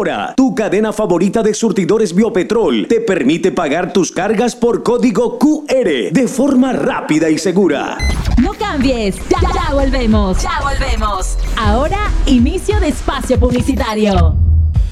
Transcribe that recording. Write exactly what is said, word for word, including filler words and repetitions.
Ahora, tu cadena favorita de surtidores Biopetrol te permite pagar tus cargas por código Q R de forma rápida y segura. No cambies, ya, ya volvemos. Ya volvemos. Ahora, inicio de espacio publicitario.